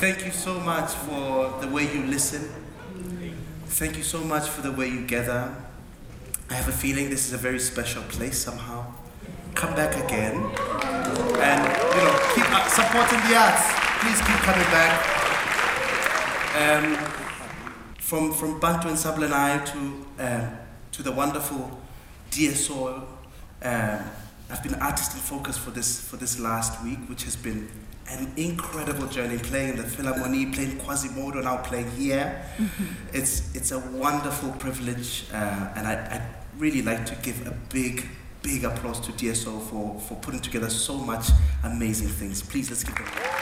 Thank you so much for the way you listen. Thank you so much for the way you gather. I have a feeling this is a very special place somehow. Come back again. And, keep supporting the arts. Please keep coming back. From Bantu and Sablanai to the wonderful Dear Soul. I've been artist in focus for this last week, which has been an incredible journey, playing in the Philharmonie, playing Quasimodo, now playing here. Mm-hmm. It's a wonderful privilege, and I'd really like to give a big applause to DSO for putting together so much amazing things. Please, let's give them